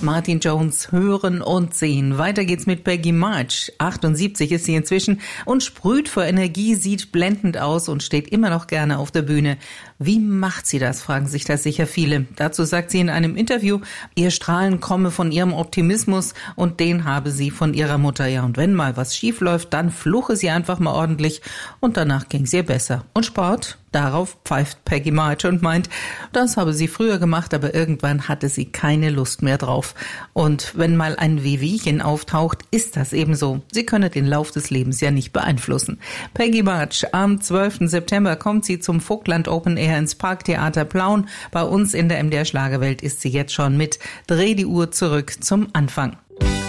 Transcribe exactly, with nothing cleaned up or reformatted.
Martin Jones hören und sehen. Weiter geht's mit Peggy March. achtundsiebzig ist sie inzwischen und sprüht vor Energie, sieht blendend aus und steht immer noch gerne auf der Bühne. Wie macht sie das, fragen sich das sicher viele. Dazu sagt sie in einem Interview, ihr Strahlen komme von ihrem Optimismus und den habe sie von ihrer Mutter. Ja, und wenn mal was schief läuft, dann fluche sie einfach mal ordentlich und danach ging es ihr besser. Und Sport? Darauf pfeift Peggy March und meint, das habe sie früher gemacht, aber irgendwann hatte sie keine Lust mehr drauf. Und wenn mal ein Wehwehchen auftaucht, ist das eben so. Sie könne den Lauf des Lebens ja nicht beeinflussen. Peggy March, am zwölften September kommt sie zum Vogtland Open Air ins Parktheater Plauen. Bei uns in der M D R Schlagerwelt ist sie jetzt schon mit Dreh die Uhr zurück zum Anfang.